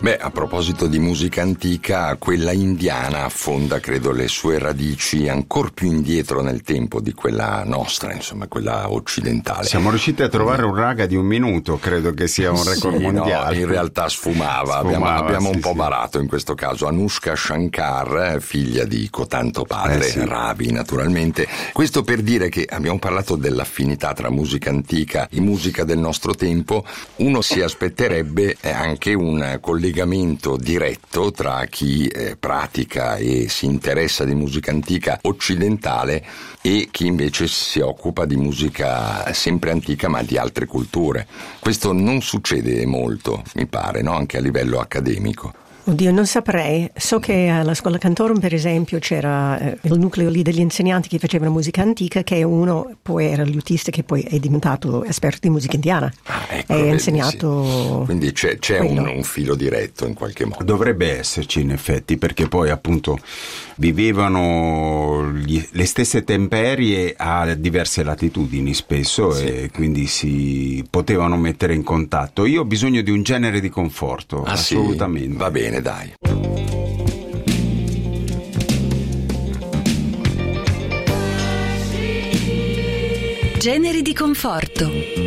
Beh, a proposito di musica antica, quella indiana affonda, credo, le sue radici ancora più indietro nel tempo di quella nostra, insomma, quella occidentale. Siamo riusciti a trovare un raga di 1 minuto, credo che sia un record mondiale. No, in realtà sfumava, abbiamo un po' barato in questo caso. Anushka Shankar, figlia di cotanto padre, Ravi naturalmente. Questo per dire che abbiamo parlato dell'affinità tra musica antica e musica del nostro tempo. Uno si aspetterebbe anche un collegamento diretto tra chi pratica e si interessa di musica antica occidentale e chi invece si occupa di musica sempre antica ma di altre culture. Questo non succede molto, mi pare, no? Anche a livello accademico. Oddio, non saprei. So che alla scuola Cantorum, per esempio, c'era il nucleo lì degli insegnanti che facevano musica antica, che uno poi era liutista che poi è diventato esperto di musica indiana. Ecco, è insegnato. Sì. Quindi c'è un filo diretto in qualche modo. Dovrebbe esserci in effetti, perché poi appunto vivevano le stesse temperie a diverse latitudini spesso, e quindi si potevano mettere in contatto. Io ho bisogno di un genere di conforto, assolutamente. Sì? Va bene, dai. Generi di conforto.